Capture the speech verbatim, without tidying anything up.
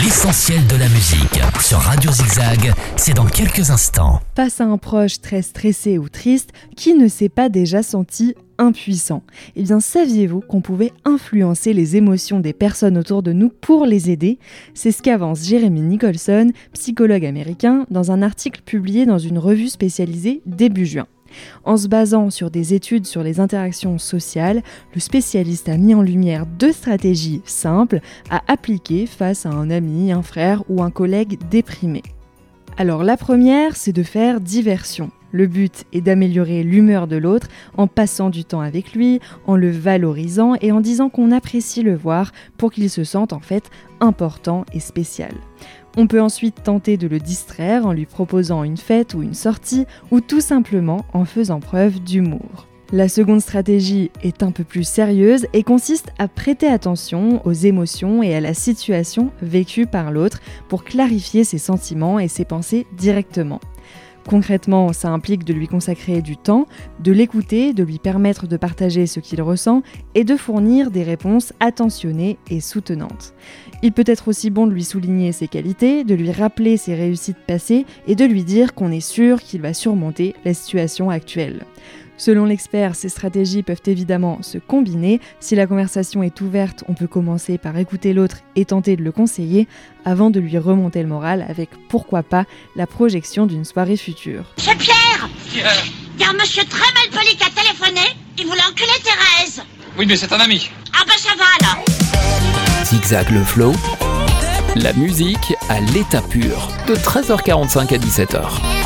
L'essentiel de la musique sur Radio Zigzag, c'est dans quelques instants. Face à un proche très stressé ou triste, qui ne s'est pas déjà senti impuissant ? Eh bien, saviez-vous qu'on pouvait influencer les émotions des personnes autour de nous pour les aider ? C'est ce qu'avance Jeremy Nicholson, psychologue américain, dans un article publié dans une revue spécialisée début juin. En se basant sur des études sur les interactions sociales, le spécialiste a mis en lumière deux stratégies simples à appliquer face à un ami, un frère ou un collègue déprimé. Alors la première, c'est de faire diversion. Le but est d'améliorer l'humeur de l'autre en passant du temps avec lui, en le valorisant et en disant qu'on apprécie le voir pour qu'il se sente en fait important et spécial. On peut ensuite tenter de le distraire en lui proposant une fête ou une sortie ou tout simplement en faisant preuve d'humour. La seconde stratégie est un peu plus sérieuse et consiste à prêter attention aux émotions et à la situation vécue par l'autre pour clarifier ses sentiments et ses pensées directement. Concrètement, ça implique de lui consacrer du temps, de l'écouter, de lui permettre de partager ce qu'il ressent et de fournir des réponses attentionnées et soutenantes. Il peut être aussi bon de lui souligner ses qualités, de lui rappeler ses réussites passées et de lui dire qu'on est sûr qu'il va surmonter la situation actuelle. Selon l'expert, ces stratégies peuvent évidemment se combiner. Si la conversation est ouverte, on peut commencer par écouter l'autre et tenter de le conseiller avant de lui remonter le moral avec, pourquoi pas, la projection d'une soirée future. C'est Pierre Pierre Il y a un monsieur très mal poli qui a téléphoné, il voulait enculer Thérèse. Oui, mais c'est un ami. Ah bah ça va là. Zigzag le flow, la musique à l'état pur, de treize heures quarante-cinq à dix-sept heures.